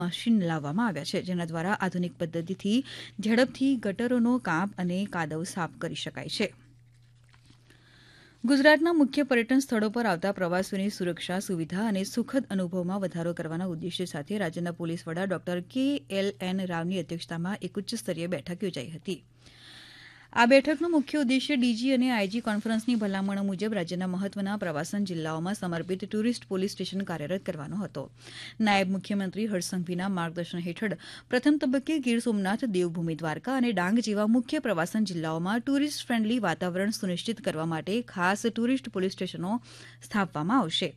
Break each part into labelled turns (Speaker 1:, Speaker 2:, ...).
Speaker 1: Machine લાવવામાં આવ્યા છે, જેના દ્વારા આધુનિક પદ્ધતિથી ઝડપથી ગટરોનો કાપ અને કાદવ સાફ કરી શકાય છે. ગુજરાતના મુખ્ય પર્યટન સ્થળો પર આવતા પ્રવાસીઓની સુરક્ષા, સુવિધા અને સુખદ અનુભવમાં વધારો કરવાના ઉદ્દેશ્ય સાથે રાજ્યના પોલીસ વડા ડોક્ટર KLN રાવની અધ્યક્ષતામાં એક ઉચ્ચસ્તરીય બેઠક યોજાઈ હતી. આ બેઠકનો મુખ્ય ઉદ્દેશ્ય ડીજી અને આઈજી કોન્ફરન્સની ભલામણો મુજબ રાજ્યના મહત્વના પ્રવાસન જિલ્લાઓમાં સમર્પિત ટુરિસ્ટ પોલીસ સ્ટેશન કાર્યરત કરવાનો હતો. નાયબ મુખ્યમંત્રી હર્ષ સંઘવીના માર્ગદર્શન હેઠળ પ્રથમ તબક્કે ગીર સોમનાથ, દેવભૂમિ દ્વારકા અને ડાંગ જેવા મુખ્ય પ્રવાસન જિલ્લાઓમાં ટુરિસ્ટ ફ્રેન્ડલી વાતાવરણ સુનિશ્ચિત કરવા માટે ખાસ ટુરિસ્ટ પોલીસ સ્ટેશનો સ્થાપવામાં આવશે.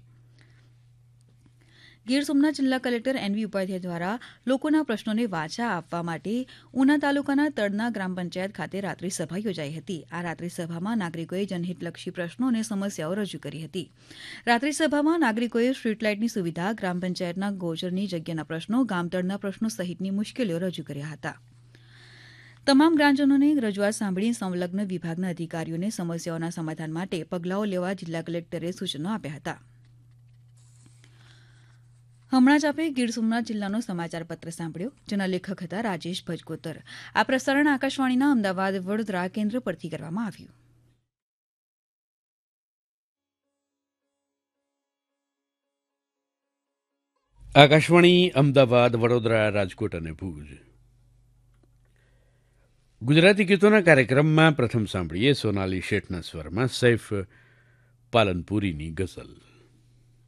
Speaker 1: ગીર સોમનાથ જિલ્લા કલેક્ટર NV ઉપાધ્યાય દ્વારા લોકોના પ્રશ્નોને વાચા આપવા માટે ઉના તાલુકાના તડના ગ્રામ પંચાયત ખાતે રાત્રિ સભા યોજાઈ હતી. આ રાત્રિ સભામાં નાગરિકોએ જનહિતલક્ષી પ્રશ્નો અને સમસ્યાઓ રજૂ કરી હતી. રાત્રિ સભામાં નાગરિકોએ સ્ટ્રીટ લાઇટની સુવિધા, ગ્રામ પંચાયતના ગોચરની જગ્યાના પ્રશ્નો, ગામતળના પ્રશ્નો સહિતની મુશ્કેલીઓ રજૂ કર્યા હતા. તમામ ગ્રામજનોની રજૂઆત સાંભળી સંલગ્ન વિભાગના અધિકારીઓને સમસ્યાઓના સમાધાન માટે પગલાઓ લેવા જિલ્લા કલેક્ટરે સૂચનો આપ્યા હતા. હમણાં જ આપણે ગીર સોમનાથ જિલ્લાનો સમાચાર પત્ર સાંભળ્યો, જેના લેખક હતા રાજેશ ભજકોતર. આ પ્રસારણ આકાશવાણીના અમદાવાદ વડોદરા કેન્દ્ર પરથી કરવામાં આવ્યું.
Speaker 2: આકાશવાણી અમદાવાદ, વડોદરા, રાજકોટ અને ભુજ. ગુજરાતી ગીતોના કાર્યક્રમમાં પ્રથમ સાંભળીએ સોનાલી શેઠના સ્વરમાં સૈફ પાલનપુરીની ગઝલ.